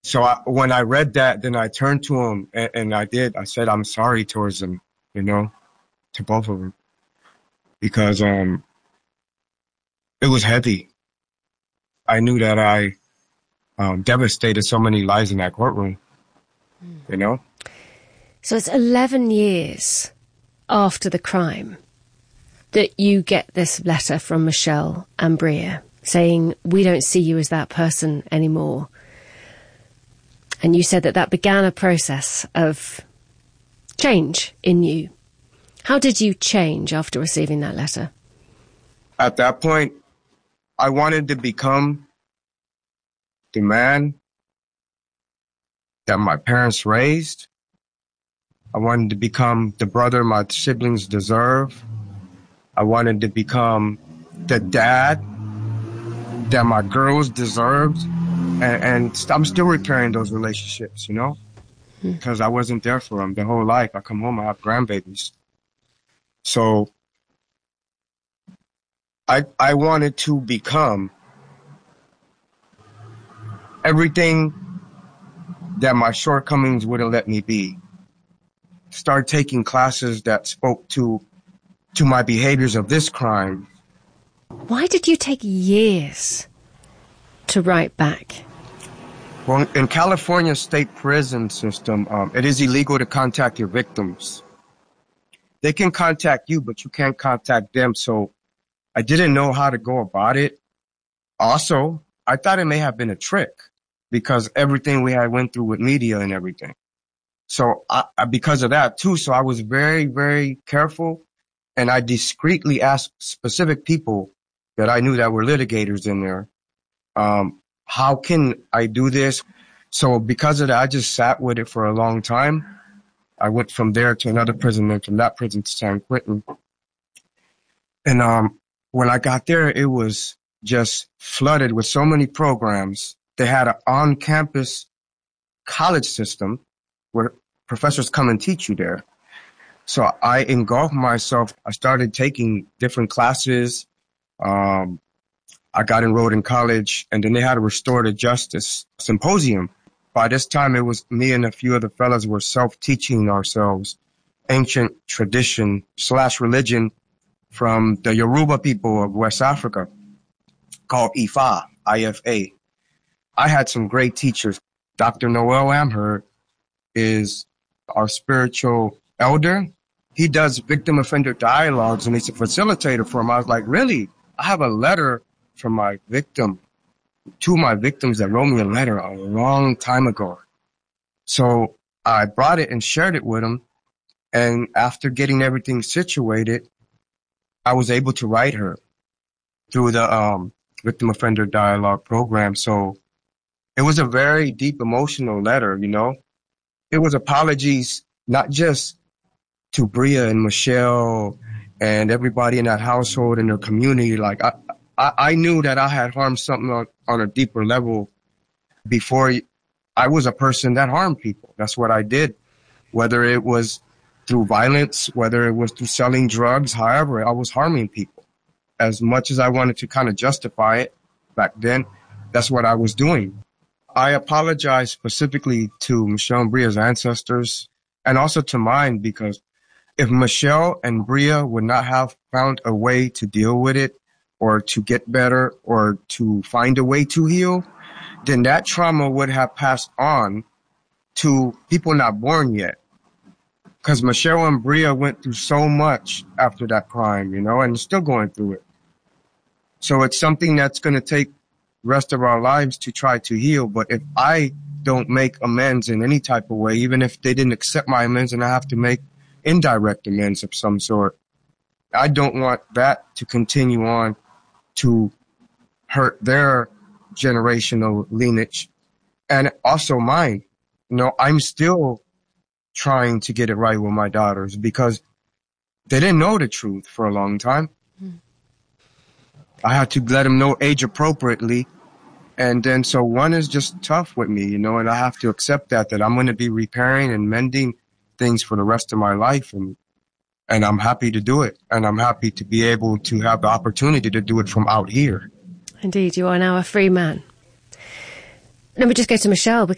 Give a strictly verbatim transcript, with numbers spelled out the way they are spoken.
So I, when I read that, then I turned to him and, and I did. I said, I'm sorry towards them, you know, to both of them. Because um, it was heavy. I knew that I um, devastated so many lives in that courtroom, mm. you know? So it's eleven years after the crime that you get this letter from Michelle and Bria saying, we don't see you as that person anymore. And you said that that began a process of change in you. How did you change after receiving that letter? At that point, I wanted to become the man that my parents raised. I wanted to become the brother my siblings deserve. I wanted to become the dad that my girls deserved. And, and I'm still repairing those relationships, you know, because I wasn't there for them the whole life. I come home, I have grandbabies. So I I wanted to become everything that my shortcomings wouldn't let me be. Start taking classes that spoke to to my behaviors of this crime. Why did you take years to write back? Well, in California state prison system, um, it is illegal to contact your victims. They can contact you, but you can't contact them. So I didn't know how to go about it. Also, I thought it may have been a trick because everything we had went through with media and everything. So I, because of that too, so I was very, very careful, and I discreetly asked specific people that I knew that were litigators in there, um, how can I do this? So because of that, I just sat with it for a long time. I went from there to another prison, then from that prison to San Quentin. And um, when I got there, it was just flooded with so many programs. They had an on-campus college system where professors come and teach you there. So I engulfed myself. I started taking different classes. Um, I got enrolled in college, and then they had a restorative justice symposium. By this time, it was me and a few other fellas were self-teaching ourselves ancient tradition slash religion from the Yoruba people of West Africa called Ifa, I F A. I had some great teachers. Doctor Noel Amher is our spiritual elder. He does victim offender dialogues, and he's a facilitator for him. I was like, really? I have a letter from my victim, two of my victims that wrote me a letter a long time ago. So I brought it and shared it with him. And after getting everything situated, I was able to write her through the um, victim offender dialogue program. So it was a very deep emotional letter, you know. It was apologies, not just to Bria and Michelle and everybody in that household and their community. Like I, I, I knew that I had harmed something on, on a deeper level before I was a person that harmed people. That's what I did, whether it was through violence, whether it was through selling drugs, however, I was harming people. As much as I wanted to kind of justify it back then, that's what I was doing. I apologize specifically to Michelle and Bria's ancestors and also to mine, because if Michelle and Bria would not have found a way to deal with it or to get better or to find a way to heal, then that trauma would have passed on to people not born yet. Because Michelle and Bria went through so much after that crime, you know, and still going through it. So it's something that's going to take the rest of our lives to try to heal. But if I don't make amends in any type of way, even if they didn't accept my amends and I have to make indirect amends of some sort, I don't want that to continue on to hurt their generational lineage and also mine. You know, I'm still trying to get it right with my daughters because they didn't know the truth for a long time. Mm. I had to let them know age appropriately. And then so one is just tough with me, you know, and I have to accept that, that I'm going to be repairing and mending things for the rest of my life. And, and I'm happy to do it. And I'm happy to be able to have the opportunity to do it from out here. Indeed, you are now a free man. Let me just go to Michelle.